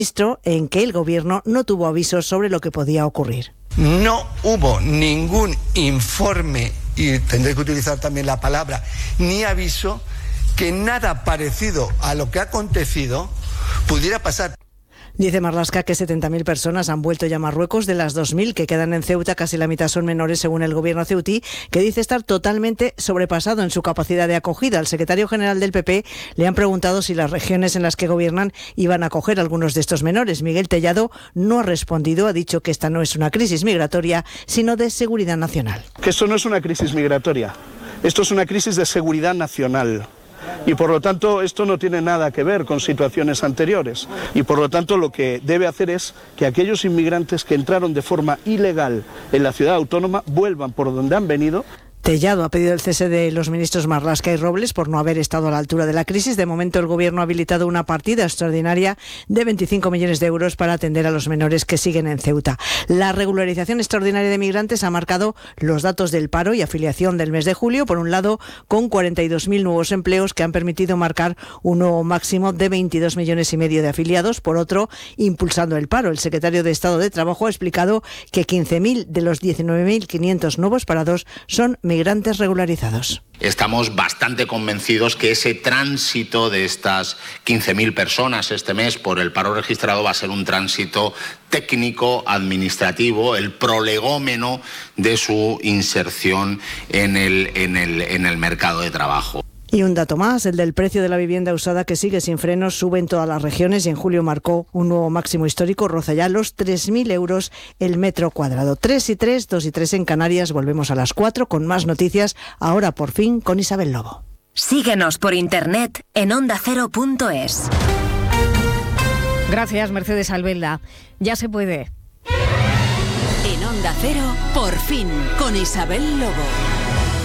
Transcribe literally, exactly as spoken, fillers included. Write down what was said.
en que el gobierno no tuvo avisos sobre lo que podía ocurrir. No hubo ningún informe, y tendré que utilizar también la palabra, ni aviso, que nada parecido a lo que ha acontecido pudiera pasar. Dice Marlaska que setenta mil personas han vuelto ya a Marruecos. De las dos mil que quedan en Ceuta, casi la mitad son menores, según el gobierno ceutí, que dice estar totalmente sobrepasado en su capacidad de acogida. Al secretario general del P P le han preguntado si las regiones en las que gobiernan iban a acoger a algunos de estos menores. Miguel Tellado no ha respondido, ha dicho que esta no es una crisis migratoria, sino de seguridad nacional. Que esto no es una crisis migratoria, esto es una crisis de seguridad nacional. Y por lo tanto esto no tiene nada que ver con situaciones anteriores, y por lo tanto lo que debe hacer es que aquellos inmigrantes que entraron de forma ilegal en la ciudad autónoma vuelvan por donde han venido. Tellado ha pedido el cese de los ministros Marlaska y Robles por no haber estado a la altura de la crisis. De momento, el Gobierno ha habilitado una partida extraordinaria de veinticinco millones de euros para atender a los menores que siguen en Ceuta. La regularización extraordinaria de migrantes ha marcado los datos del paro y afiliación del mes de julio, por un lado, con cuarenta y dos mil nuevos empleos que han permitido marcar un nuevo máximo de veintidós millones y medio de afiliados. Por otro, impulsando el paro. El secretario de Estado de Trabajo ha explicado que quince mil de los diecinueve mil quinientos nuevos parados son migrantes regularizados. Estamos bastante convencidos que ese tránsito de estas quince mil personas este mes por el paro registrado va a ser un tránsito técnico, administrativo, el prolegómeno de su inserción en el, en el, en el mercado de trabajo. Y un dato más, el del precio de la vivienda usada, que sigue sin frenos, sube en todas las regiones y en julio marcó un nuevo máximo histórico, roza ya los tres mil euros el metro cuadrado. tres y tres, dos y tres en Canarias. Volvemos a las cuatro con más noticias, ahora por fin con Isabel Lobo. Síguenos por internet en onda cero punto es. Gracias, Mercedes Albelda. Ya se puede. En Onda Cero, por fin, con Isabel Lobo.